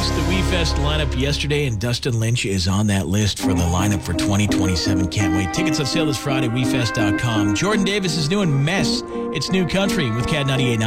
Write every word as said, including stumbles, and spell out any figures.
announced the WeFest lineup yesterday, and Dustin Lynch is on that list for the lineup for twenty twenty-seven. Can't wait. Tickets on sale this Friday, we fest dot com. Jordan Davis is doing Mess. It's New Country with Cat ninety-eight point nine.